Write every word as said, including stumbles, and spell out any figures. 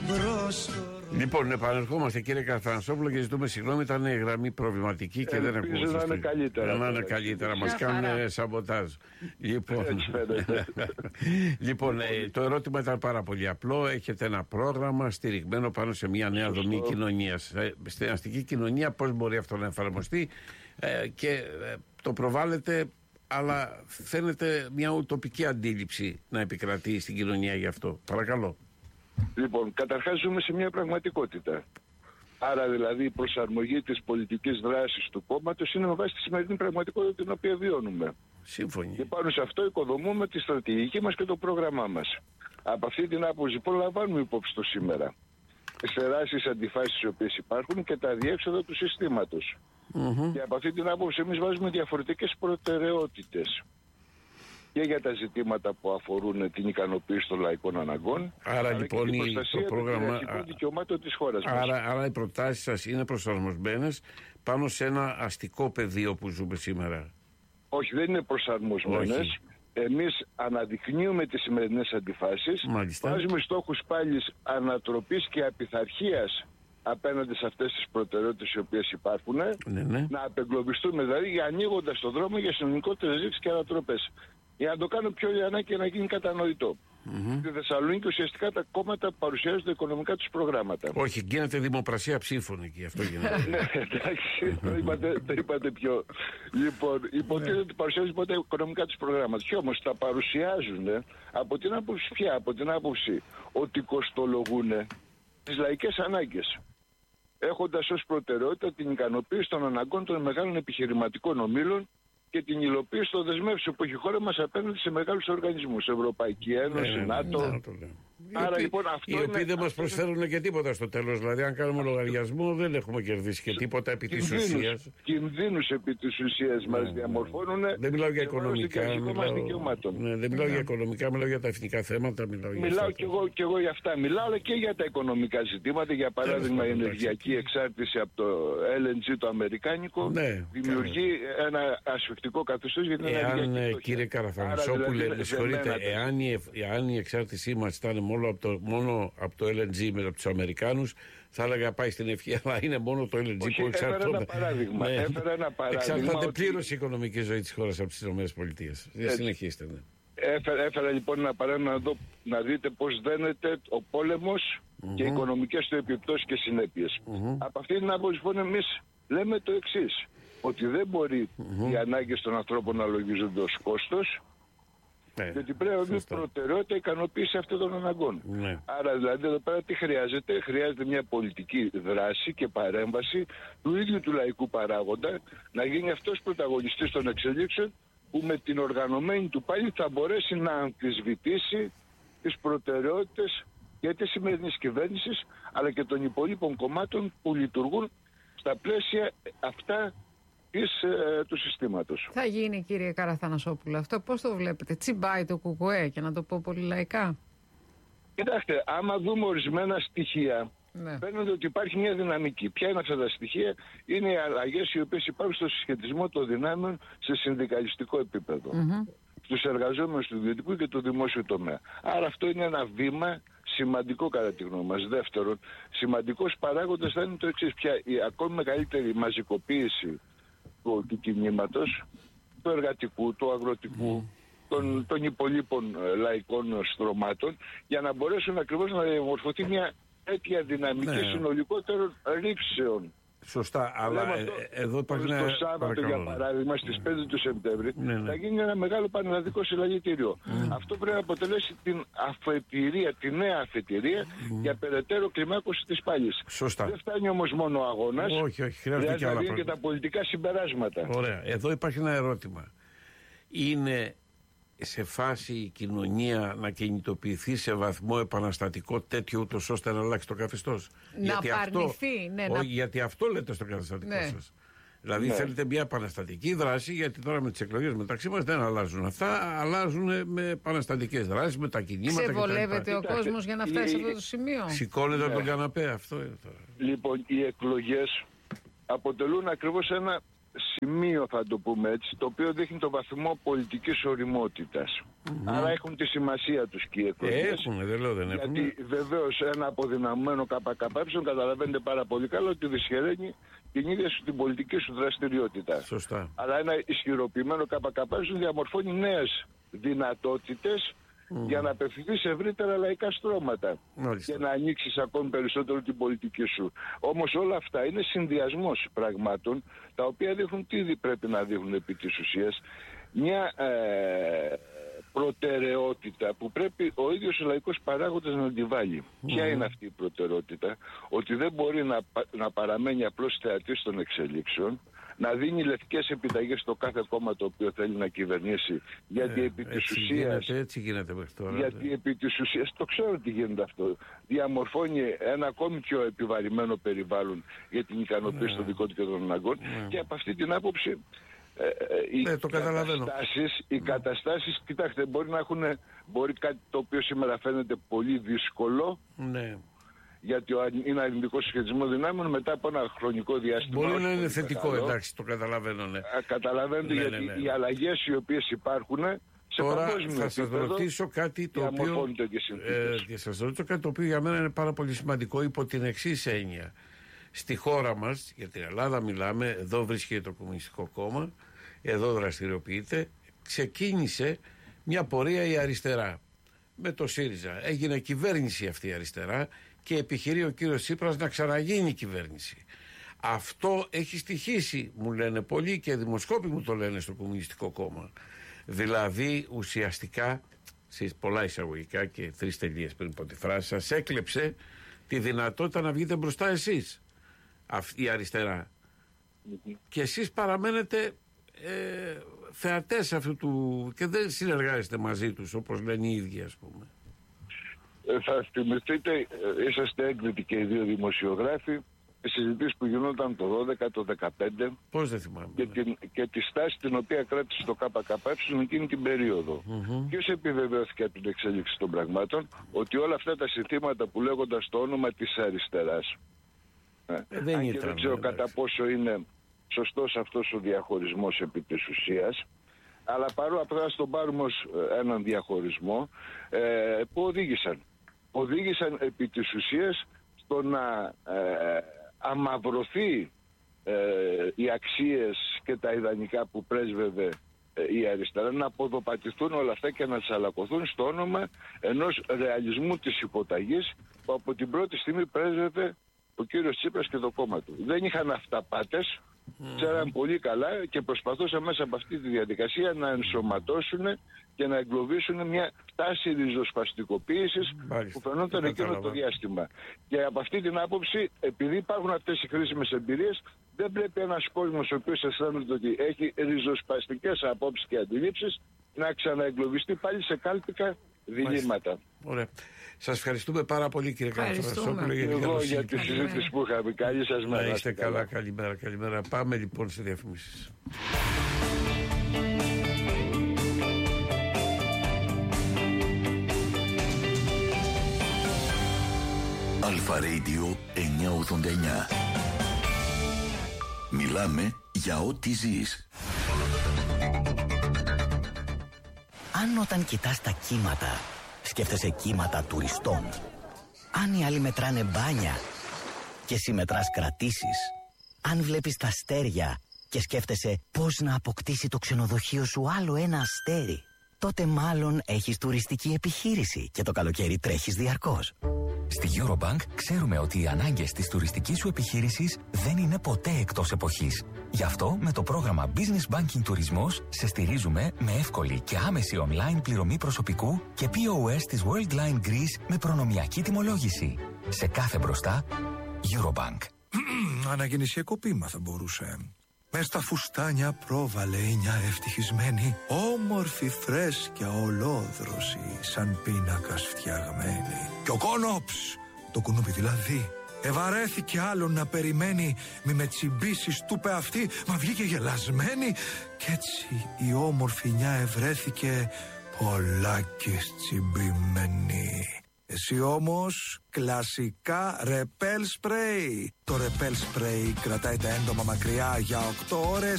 Λοιπόν, επανερχόμαστε κύριε Καραθανασόπουλο και ζητούμε συγγνώμη, ήταν η γραμμή προβληματική και Ελπίζω δεν ακούγεται. να είναι καλύτερα. Να είναι καλύτερα, μας κάνουν σαμποτάζ. Λοιπόν, λοιπόν ε, το ερώτημα ήταν πάρα πολύ απλό. Έχετε ένα πρόγραμμα στηριγμένο πάνω σε μια νέα Σωστό. δομή κοινωνίας. Ε, στην αστική κοινωνία πώς μπορεί αυτό να εφαρμοστεί ε, και ε, το προβάλλετε, αλλά φαίνεται μια ουτοπική αντίληψη να επικρατεί στην κοινωνία γι' αυτό. Παρακαλώ. Λοιπόν, καταρχάς ζούμε σε μια πραγματικότητα. Άρα δηλαδή η προσαρμογή της πολιτικής δράσης του κόμματος είναι με βάση τη σημερινή πραγματικότητα την οποία βιώνουμε. Σύμφωνοι. Και πάνω σε αυτό οικοδομούμε τη στρατηγική μας και το πρόγραμμά μας. Από αυτή την άποψη λοιπόν λαμβάνουμε υπόψη το σήμερα. Τις τεράστιες αντιφάσεις οι οποίες υπάρχουν και τα αδιέξοδα του συστήματος. Mm-hmm. Και από αυτή την άποψη εμείς βάζουμε διαφορετικές προτεραιότητες. Και για τα ζητήματα που αφορούν την ικανοποίηση των λαϊκών αναγκών. Άρα λοιπόν και το πρόγραμμα. των δικαιωμάτων της χώρας μας. Άρα, άρα οι προτάσεις σας είναι προσαρμοσμένες πάνω σε ένα αστικό πεδίο που ζούμε σήμερα. Όχι, δεν είναι προσαρμοσμένες. Όχι. Εμείς αναδεικνύουμε τις σημερινές αντιφάσεις. Μάλιστα. Βάζουμε στόχους πάλι ανατροπής και απειθαρχίας απέναντι σε αυτές τις προτεραιότητες οι οποίες υπάρχουν. Ναι, ναι. Να απεγκλωβιστούμε δηλαδή ανοίγοντας τον δρόμο για συνολικότερες ρήξεις και ανατροπές. Για να το κάνω πιο λιανά και να γίνει κατανοητό. Mm-hmm. Στη Θεσσαλονίκη ουσιαστικά τα κόμματα παρουσιάζουν τα οικονομικά τους προγράμματα. Όχι, γίνεται δημοπρασία ψήφων εκεί, αυτό γίνεται. Ναι, εντάξει, το είπατε, το είπατε πιο. Λοιπόν, υποτίθεται ότι παρουσιάζουν τα οικονομικά τους προγράμματα. Και όμως τα παρουσιάζουν από την άποψη πια, από την άποψη ότι κοστολογούν τις λαϊκές ανάγκες. Έχοντας ως προτεραιότητα την ικανοποίηση των αναγκών των μεγάλων επιχειρηματικών ομίλων και την υλοποίηση των δεσμεύσεων που έχει η χώρα μας απέναντι σε μεγάλους οργανισμούς, Ευρωπαϊκή Ένωση, ναι, ΝΑΤΟ. Ναι, ναι, Άρα, οι οποίοι, λοιπόν, αυτό οι οποίοι είναι, δεν μας προσφέρουν και τίποτα στο τέλος. Δηλαδή, αν κάνουμε λογαριασμό, δεν έχουμε κερδίσει και τίποτα επί της ουσίας. Κινδύνους επί της ουσίας ναι, μας διαμορφώνουν. Δεν μιλάω για οικονομικά. Μιλάω, ναι, δεν μιλάω ναι. για οικονομικά, μιλάω για τα εθνικά θέματα. Μιλάω, για μιλάω κι εγώ, κι εγώ για αυτά. Μιλάω αλλά και για τα οικονομικά ζητήματα. Για παράδειγμα, η ενεργειακή εξάρτηση από το ελ εν τζι το αμερικάνικο ναι, δημιουργεί καλά. Ένα ασφικτικό καθεστώς για την ενεργειακή φτώχεια. Κύριε Καραθανασόπουλε, δηλαδή, με συγχωρείτε, εάν η, εάν η εξάρτησή μας ήταν μόνο από το, μόνο από το ελ εν τζι με από τους Αμερικάνους, θα έλεγα πάει στην ευχή, αλλά είναι μόνο το ελ εν τζι όχι, που εξαρτάται. Έφερα ένα παράδειγμα. Ναι. Έφερα ένα παράδειγμα Εξαρτάται ότι... πλήρως η οικονομική ζωή της χώρας από τις ΗΠΑ. Δεν συνεχίστε, ναι. Έφερα, έφερα λοιπόν ένα παράδειγμα να, δω, να δείτε πώς δένεται ο πόλεμος mm-hmm. και οι οικονομικές του επιπτώσεις και συνέπειες. Mm-hmm. Από αυτή την άποψη λοιπόν εμείς λέμε το εξής, ότι δεν μπορεί mm-hmm. οι ανάγκες των ανθρώπων να λογίζονται ως κόστος, ναι, γιατί πρέπει να είναι προτεραιότητα ικανοποίηση αυτών των αναγκών. Ναι. Άρα δηλαδή εδώ πέρα τι χρειάζεται? Χρειάζεται μια πολιτική δράση και παρέμβαση του ίδιου του λαϊκού παράγοντα, να γίνει αυτός πρωταγωνιστής των εξελίξεων που με την οργανωμένη του πάλι θα μπορέσει να αμφισβητήσει τις προτεραιότητες και της σημερινής κυβέρνησης αλλά και των υπολείπων κομμάτων που λειτουργούν στα πλαίσια αυτά της, ε, του συστήματος. Θα γίνει, κύριε Καραθανασόπουλο, αυτό πώς το βλέπετε? Τσιμπάει το κουκουέ, και να το πω πολύ λαϊκά. Κοιτάξτε, άμα δούμε ορισμένα στοιχεία, ναι, φαίνεται ότι υπάρχει μια δυναμική. Ποια είναι αυτά τα στοιχεία? Είναι οι αλλαγές οι οποίες υπάρχουν στο συσχετισμό των δυνάμεων σε συνδικαλιστικό επίπεδο. Mm-hmm. Στους εργαζόμενους του ιδιωτικού και του δημόσιου τομέα. Άρα αυτό είναι ένα βήμα σημαντικό κατά τη γνώμη μας. Δεύτερον, σημαντικός παράγοντας θα είναι το εξής. Πια η ακόμη μεγαλύτερη μαζικοποίηση του, του κινήματος, του εργατικού, του αγροτικού, mm. των, των υπολείπων ε, λαϊκών στρωμάτων, για να μπορέσουν ακριβώς να διαμορφωθεί μια τέτοια δυναμική ναι. συνολικότερων ρήψεων. Σωστά, αλλά αυτό, ε, εδώ υπάρχει ένα... Το Σάββατο, παρακαλώ, για παράδειγμα, στις πέντε του Σεπτέμβρη, ναι, ναι. θα γίνει ένα μεγάλο πανελλαδικό συλλαγητήριο. Mm. Αυτό πρέπει να αποτελέσει την αφετηρία, τη νέα αφετηρία mm. για περαιτέρω κλιμάκωση της πάλης. Σωστά. Δεν φτάνει όμως μόνο ο αγώνας. Όχι, όχι, χρειάζεται και άλλα και τα πολιτικά συμπεράσματα. Ωραία. Εδώ υπάρχει ένα ερώτημα. Είναι σε φάση η κοινωνία να κινητοποιηθεί σε βαθμό επαναστατικό τέτοιο ούτως ώστε να αλλάξει το καθεστώς? Να γιατί απαρνηθεί, αυτό, ναι, ό, να... γιατί αυτό λέτε στο καταστατικό ναι. σας. Δηλαδή ναι. θέλετε μια επαναστατική δράση, γιατί τώρα με τις εκλογές μεταξύ μας δεν αλλάζουν αυτά, αλλάζουν με επαναστατικές δράσεις, με τα κινήματα. Ξεβολεύεται ο κόσμος για να φτάσει σε αυτό το σημείο. Σηκώνεται ναι. τον καναπέ, αυτό είναι τώρα. Λοιπόν, οι εκλογές αποτελούν ακριβώς ένα σημείο, θα το πούμε έτσι, το οποίο δείχνει το βαθμό πολιτικής ωριμότητας. Mm-hmm. Άρα έχουν τη σημασία τους και οι εκλογές. Έχουν, δεν λέω δεν έχουν. Γιατί βεβαίως ένα αποδυναμωμένο ΚΚΕ καταλαβαίνετε πάρα πολύ καλά ότι δυσχεραίνει την ίδια σου την πολιτική σου δραστηριότητα. Σωστά. Αλλά ένα ισχυροποιημένο ΚΚΕ διαμορφώνει νέες δυνατότητες Mm. για να απευθυνθεί σε ευρύτερα λαϊκά στρώματα. Μάλιστα. Και να ανοίξεις ακόμη περισσότερο την πολιτική σου. Όμως όλα αυτά είναι συνδυασμός πραγμάτων, τα οποία δείχνουν τι πρέπει να δείχνουν επί της ουσίας. Μια ε, προτεραιότητα που πρέπει ο ίδιος ο λαϊκός παράγοντας να τη βάλει. Mm. Ποια είναι αυτή η προτεραιότητα? Ότι δεν μπορεί να, να παραμένει απλώς θεατής των εξελίξεων, να δίνει λευκές επιταγές στο κάθε κόμμα το οποίο θέλει να κυβερνήσει, γιατί ε, επί της ουσίας, έτσι γίνεται μέχρι τώρα. Γιατί επί της ουσίας, το ξέρω ότι γίνεται αυτό, διαμορφώνει ένα ακόμη πιο επιβαρημένο περιβάλλον για την ικανοποίηση yeah. των δικών του και των αναγκών yeah. και από αυτή την άποψη ε, οι, ναι, το καταστάσεις, οι καταστάσεις, κοιτάξτε, μπορεί να έχουν, μπορεί κάτι το οποίο σήμερα φαίνεται πολύ δύσκολο, ναι. γιατί είναι αρνητικό συσχετισμό δυνάμεων, μετά από ένα χρονικό διάστημα. Μπορεί να είναι θετικό, καλό, εντάξει, το καταλαβαίνω. Ναι. Καταλαβαίνετε, ναι, γιατί ναι, ναι. οι αλλαγές οι οποίες υπάρχουν σε τώρα θα σας ρωτήσω κάτι το οποίο. Ε, και σας ρωτήσω κάτι το οποίο για μένα είναι πάρα πολύ σημαντικό υπό την εξής έννοια. Στη χώρα μας, για την Ελλάδα μιλάμε, εδώ βρίσκεται το Κομμουνιστικό Κόμμα, εδώ δραστηριοποιείται, ξεκίνησε μια πορεία η αριστερά. Με το ΣΥΡΙΖΑ. Έγινε κυβέρνηση αυτή η αριστερά και επιχειρεί ο κύριος Τσίπρας να ξαναγίνει κυβέρνηση. Αυτό έχει στοιχήσει, μου λένε πολλοί και δημοσκόποι μου το λένε στο Κομμουνιστικό Κόμμα. Δηλαδή ουσιαστικά, σε πολλά εισαγωγικά και τρεις τελείες πριν από τη φράση, σας έκλεψε τη δυνατότητα να βγείτε μπροστά εσείς, η αριστερά. Mm-hmm. Και εσείς παραμένετε ε, θεατές αυτού του και δεν συνεργάζεστε μαζί τους όπως λένε οι ίδιοι, ας πούμε. Ε, θα θυμηθείτε, ε, είσαστε έγκριτοι και οι δύο δημοσιογράφοι, τις συζητήσεις που γινόταν το δώδεκα, το δεκαπέντε. Πώς δεν θυμάμαι. Και, την, και τη στάση την οποία κράτησε το ΚΚΕ εκείνη την περίοδο. Mm-hmm. Ποιος επιβεβαιώθηκε από την εξέλιξη των πραγμάτων? Ότι όλα αυτά τα συστήματα που λέγονταν στο όνομα της αριστεράς, ε, ε, δεν, ήταν, δεν ξέρω εντάξει. κατά πόσο είναι σωστός αυτός ο διαχωρισμός επί της ουσίας, αλλά παρόλα αυτά να τον πάρουμε ως έναν διαχωρισμό, ε, που οδήγησαν. Οδήγησαν επί της ουσίας στο να ε, αμαυρωθεί ε, οι αξίες και τα ιδανικά που πρέσβευε ε, η αριστερά, να αποδοπατηθούν όλα αυτά και να τσαλακωθούν στο όνομα ενός ρεαλισμού της υποταγής που από την πρώτη στιγμή πρέσβευε ο κύριος Τσίπρας και το κόμμα του. Δεν είχαν αυταπάτες, ξέραν πολύ καλά και προσπαθούσαν μέσα από αυτή τη διαδικασία να ενσωματώσουν και να εγκλωβίσουν μια τάση ριζοσπαστικοποίησης που φαινόταν εκείνο το διάστημα. Και από αυτή την άποψη, επειδή υπάρχουν αυτές οι χρήσιμες εμπειρίες, δεν πρέπει ένας κόσμος ο οποίος αισθάνεται ότι έχει ριζοσπαστικές απόψεις και αντιλήψεις να ξαναεγκλωβιστεί πάλι σε κάλπικα διλήμματα. Ωραία. Σας ευχαριστούμε πάρα πολύ, κύριε Καραθανασόπουλο, για την Εγώ για τη συζήτηση που είχαμε. Καλή σας μέρα. Να είστε καλά, καλημέρα, καλημέρα. Πάμε λοιπόν σε διαφημίσεις. Αλφα Radio εννιακόσια ογδόντα εννιά. Μιλάμε για ό,τι ζεις. Αν όταν κοιτάς τα κύματα σκέφτεσαι κύματα τουριστών, αν οι άλλοι μετράνε μπάνια και εσύ μετράς κρατήσεις, αν βλέπεις τα αστέρια και σκέφτεσαι πώς να αποκτήσει το ξενοδοχείο σου άλλο ένα αστέρι, τότε μάλλον έχεις τουριστική επιχείρηση και το καλοκαίρι τρέχεις διαρκώς. Στη Eurobank ξέρουμε ότι οι ανάγκες της τουριστικής σου επιχείρησης δεν είναι ποτέ εκτός εποχής. Γι' αυτό με το πρόγραμμα Business Banking Τουρισμός σε στηρίζουμε με εύκολη και άμεση online πληρωμή προσωπικού και πι ο ες της Worldline Greece με προνομιακή τιμολόγηση. Σε κάθε μπροστά, Eurobank. Ανακοινησιακό ποίημα θα μπορούσε. Μες στα φουστάνια πρόβαλε η μια ευτυχισμένη, όμορφη, φρέσκια, ολόδρωση, σαν πίνακας φτιαγμένη. Και ο Κόνοψ, το κουνούπι δηλαδή, ευαρέθηκε άλλον να περιμένει, μη με τσιμπήσεις, του είπε αυτή, μα βγήκε γελασμένη. Κι έτσι η όμορφη νιά ευρέθηκε πολλάκις τσιμπημένη. Εσύ όμως κλασικά ρεπέλ σπρέι. Το ρεπέλ σπρέι κρατάει τα έντομα μακριά για οκτώ ώρες